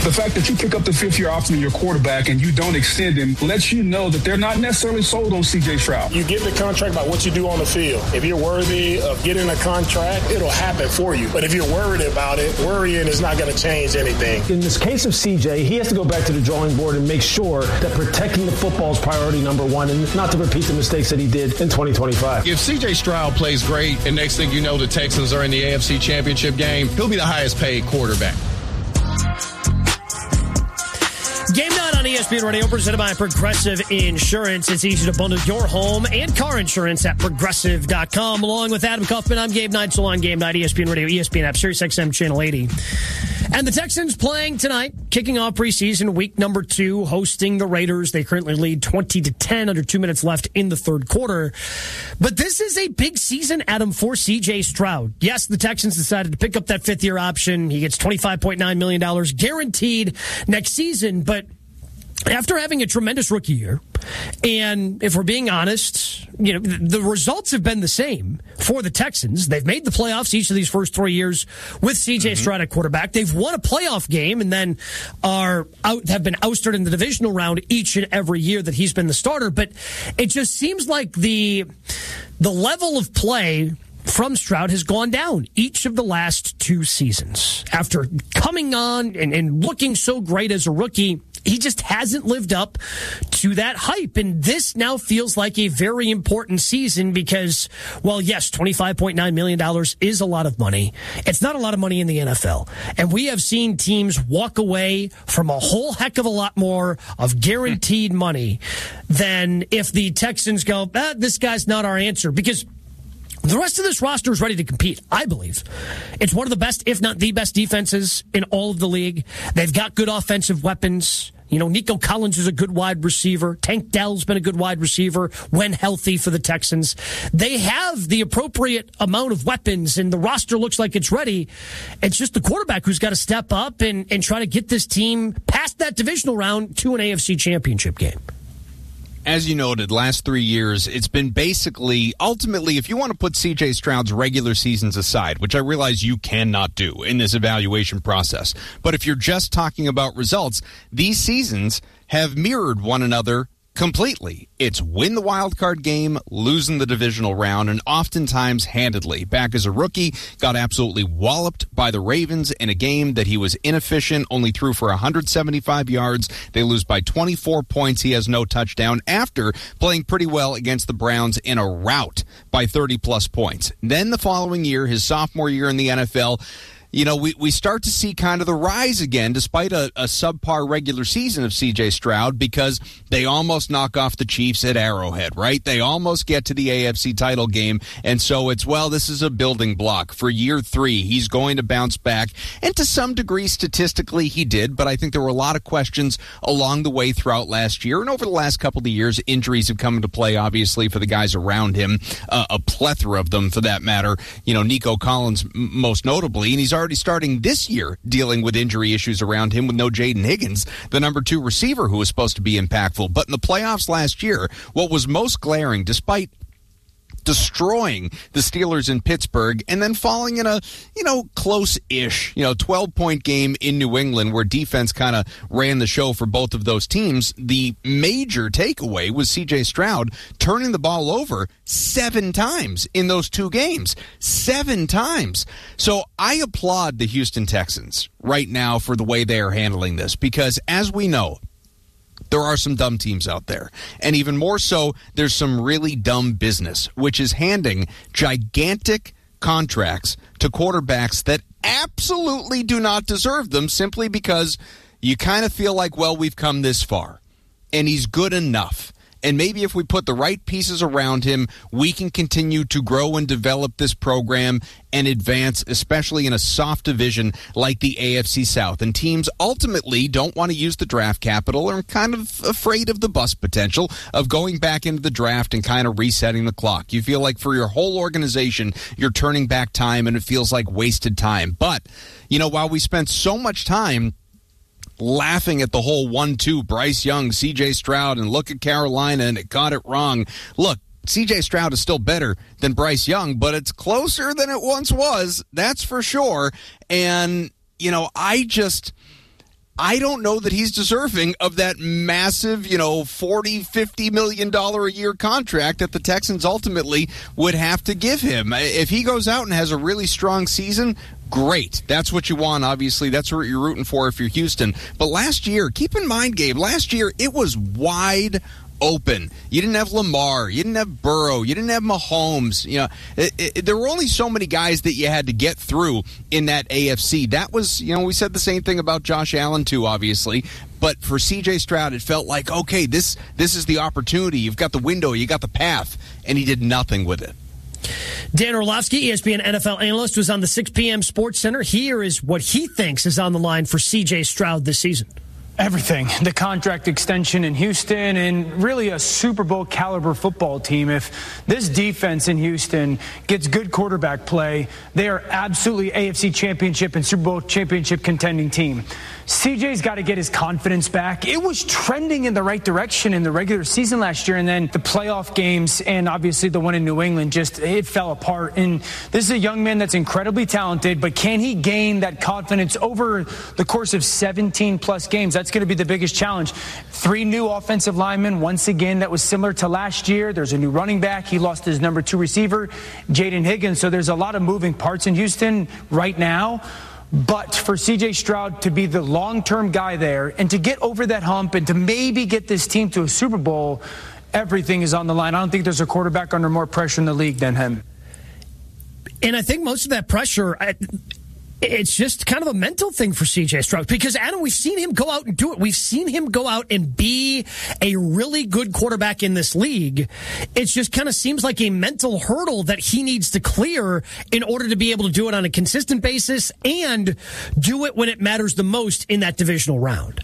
The fact that you pick up the fifth-year option in your quarterback and you don't extend him lets you know that they're not necessarily sold on C.J. Stroud. You get the contract by what you do on the field. If you're worthy of getting a contract, it'll happen for you. But if you're worried about it, worrying is not going to change anything. In this case of C.J., he has to go back to the drawing board and make sure that protecting the football is priority number one and not to repeat the mistakes that he did in 2025. If C.J. Stroud plays great and next thing you know the Texans are in the AFC Championship game, he'll be the highest paid quarterback. Game Night on ESPN Radio, presented by Progressive Insurance. It's easy to bundle your home and car insurance at Progressive.com. Along with Adam Kaufman, I'm Gabe Neitzel on Game Night, ESPN Radio, ESPN app, SiriusXM Channel 80. And the Texans playing tonight, kicking off preseason week number 2, hosting the Raiders. They currently lead 20-10, under 2 minutes left in the third quarter. But this is a big season, Adam, for C.J. Stroud. Yes, the Texans decided to pick up that fifth-year option. He gets $25.9 million guaranteed next season, but after having a tremendous rookie year, and if we're being honest, the results have been the same for the Texans. They've made the playoffs each of these first 3 years with C.J. Stroud at quarterback. They've won a playoff game and then have been ousted in the divisional round each and every year that he's been the starter. But it just seems like the level of play from Stroud has gone down each of the last 2 seasons. After coming on and looking so great as a rookie, he just hasn't lived up to that hype. And this now feels like a very important season because, well, yes, $25.9 million is a lot of money. It's not a lot of money in the NFL. And we have seen teams walk away from a whole heck of a lot more of guaranteed money than if the Texans go, this guy's not our answer. Because the rest of this roster is ready to compete, I believe. It's one of the best, if not the best, defenses in all of the league. They've got good offensive weapons. Nico Collins is a good wide receiver. Tank Dell's been a good wide receiver when healthy for the Texans. They have the appropriate amount of weapons, and the roster looks like it's ready. It's just the quarterback who's got to step up and try to get this team past that divisional round to an AFC Championship game. As you noted, last 3 years, it's been basically, ultimately, if you want to put C.J. Stroud's regular seasons aside, which I realize you cannot do in this evaluation process, but if you're just talking about results, these seasons have mirrored one another completely. It's win the wild card game, lose in the divisional round, and oftentimes handedly. Back as a rookie, got absolutely walloped by the Ravens in a game that he was inefficient, only threw for 175 yards. They lose by 24 points. He has no touchdown after playing pretty well against the Browns in a rout by 30-plus points. Then the following year, his sophomore year in the NFL, we start to see kind of the rise again, despite a subpar regular season of C.J. Stroud, because they almost knock off the Chiefs at Arrowhead, right? They almost get to the AFC title game, and so it's, this is a building block. For year 3, he's going to bounce back, and to some degree, statistically, he did, but I think there were a lot of questions along the way throughout last year, and over the last couple of years, injuries have come into play, obviously, for the guys around him, a plethora of them, for that matter. Nico Collins, most notably, and he's already starting this year dealing with injury issues around him with no Jaden Higgins, the number 2 receiver who was supposed to be impactful. But in the playoffs last year, what was most glaring, despite destroying the Steelers in Pittsburgh and then falling in a, close-ish, 12-point game in New England where defense kind of ran the show for both of those teams, the major takeaway was C.J. Stroud turning the ball over 7 times in those 2 games. 7 times. So I applaud the Houston Texans right now for the way they are handling this because, as we know, there are some dumb teams out there. And even more so, there's some really dumb business, which is handing gigantic contracts to quarterbacks that absolutely do not deserve them simply because you kind of feel like, we've come this far. And he's good enough. And maybe if we put the right pieces around him, we can continue to grow and develop this program and advance, especially in a soft division like the AFC South. And teams ultimately don't want to use the draft capital or are kind of afraid of the bust potential of going back into the draft and kind of resetting the clock. You feel like for your whole organization, you're turning back time and it feels like wasted time. But, while we spent so much time laughing at the whole 1-2 Bryce Young, C.J. Stroud, and look at Carolina, and it got it wrong. Look, C.J. Stroud is still better than Bryce Young, but it's closer than it once was. That's for sure. And, I don't know that he's deserving of that massive, $40, $50 million a year contract that the Texans ultimately would have to give him. If he goes out and has a really strong season, great. That's what you want, obviously. That's what you're rooting for if you're Houston. But last year, keep in mind, Gabe, last year it was wide open. You didn't have Lamar. You didn't have Burrow. You didn't have Mahomes. There were only so many guys that you had to get through in that AFC. That was, we said the same thing about Josh Allen too, obviously. But for C.J. Stroud, it felt like, okay, this is the opportunity. You've got the window. You got the path. And he did nothing with it. Dan Orlovsky, ESPN NFL analyst, was on the 6 p.m. Sports Center. Here is what he thinks is on the line for C.J. Stroud this season. Everything. The contract extension in Houston and really a Super Bowl caliber football team. If this defense in Houston gets good quarterback play, they are absolutely AFC Championship and Super Bowl championship contending team. CJ's got to get his confidence back. It was trending in the right direction in the regular season last year, and then the playoff games and obviously the one in New England, it fell apart. And this is a young man that's incredibly talented, but can he gain that confidence over the course of 17 plus games? That's going to be the biggest challenge. 3 new offensive linemen, once again, that was similar to last year. There's a new running back. He lost his number 2 receiver, Jaden Higgins. So there's a lot of moving parts in Houston right now. But for C.J. Stroud to be the long-term guy there and to get over that hump and to maybe get this team to a Super Bowl, everything is on the line. I don't think there's a quarterback under more pressure in the league than him. And I think most of that pressure, it's just kind of a mental thing for C.J. Stroud. Because, Adam, we've seen him go out and do it. We've seen him go out and be a really good quarterback in this league. It just kind of seems like a mental hurdle that he needs to clear in order to be able to do it on a consistent basis and do it when it matters the most in that divisional round.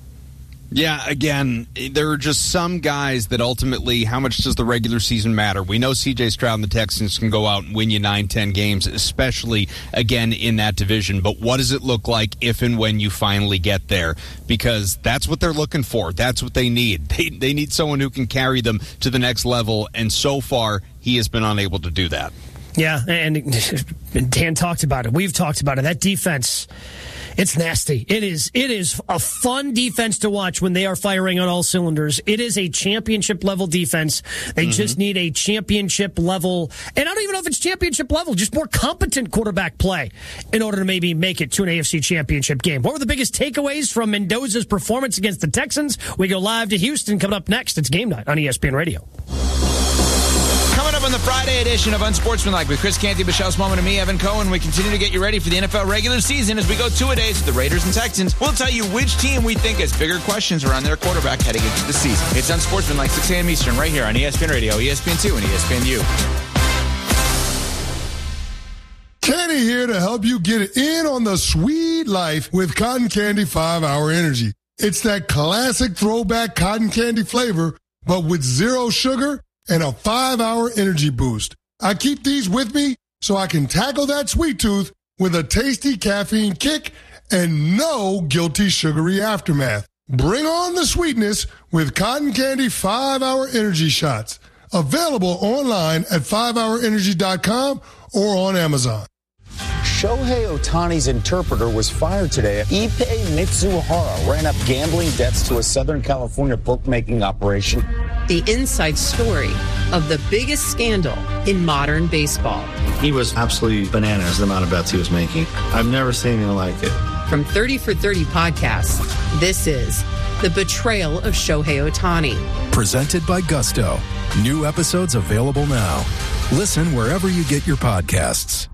Yeah, again, there are just some guys that ultimately, how much does the regular season matter? We know C.J. Stroud and the Texans can go out and win you 9-10 games, especially, again, in that division. But what does it look like if and when you finally get there? Because that's what they're looking for. That's what they need. They need someone who can carry them to the next level, and so far, he has been unable to do that. Yeah, and Dan talked about it. We've talked about it. That defense, it's nasty. It is a fun defense to watch when they are firing on all cylinders. It is a championship-level defense. They just need a championship-level, and I don't even know if it's championship-level, just more competent quarterback play in order to maybe make it to an AFC championship game. What were the biggest takeaways from Mendoza's performance against the Texans? We go live to Houston. Coming up next, it's Game Night on ESPN Radio. Coming up on the Friday edition of Unsportsmanlike with Chris Canty, Michelle Smallman, and me, Evan Cohen, we continue to get you ready for the NFL regular season as we go 2-a-days with the Raiders and Texans. We'll tell you which team we think has bigger questions around their quarterback heading into the season. It's Unsportsmanlike, 6 a.m. Eastern, right here on ESPN Radio, ESPN2, and ESPNU. Kenny here to help you get in on the sweet life with Cotton Candy 5-Hour Energy. It's that classic throwback cotton candy flavor, but with 0 sugar and a 5-hour energy boost. I keep these with me so I can tackle that sweet tooth with a tasty caffeine kick and no guilty sugary aftermath. Bring on the sweetness with Cotton Candy 5-Hour Energy Shots. Available online at 5hourenergy.com or on Amazon. Shohei Ohtani's interpreter was fired today. Ippei Mitsuhara ran up gambling debts to a Southern California bookmaking operation. The inside story of the biggest scandal in modern baseball. He was absolutely bananas, the amount of bets he was making. I've never seen anything like it. From 30 for 30 podcasts, this is The Betrayal of Shohei Ohtani. Presented by Gusto. New episodes available now. Listen wherever you get your podcasts.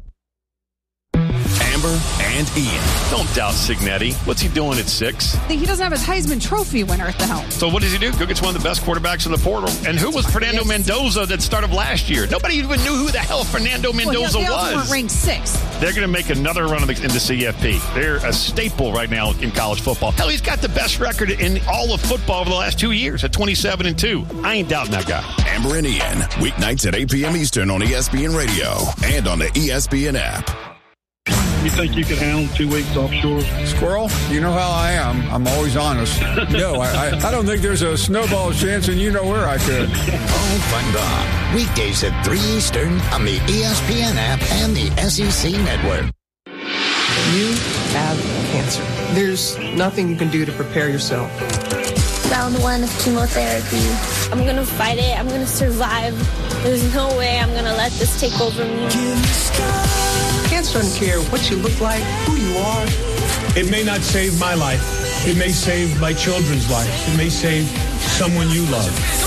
Amber and Ian. Don't doubt Cignetti. What's he doing at 6? He doesn't have his Heisman Trophy winner at the helm. So what does he do? Go gets one of the best quarterbacks in the portal. And who was Fernando Mendoza that started last year? Nobody even knew who the hell Fernando Mendoza they was. Weren't ranked 6th. They're going to make another run in the CFP. They're a staple right now in college football. Hell, he's got the best record in all of football over the last 2 years at 27-2. I ain't doubting that guy. Amber and Ian, weeknights at 8 p.m. Eastern on ESPN Radio and on the ESPN app. You think you could handle 2 weeks offshore? Squirrel, you know how I am. I'm always honest. No, I don't think there's a snowball chance, and you know where I could. Oh, fun dog. Weekdays at 3 Eastern on the ESPN app and the SEC Network. You have cancer. cancer. There's nothing you can do to prepare yourself. Round 1 of chemotherapy. I'm going to fight it. I'm going to survive. There's no way I'm going to let this take over me. Cancer doesn't care what you look like, who you are. It may not save my life. It may save my children's life. It may save someone you love.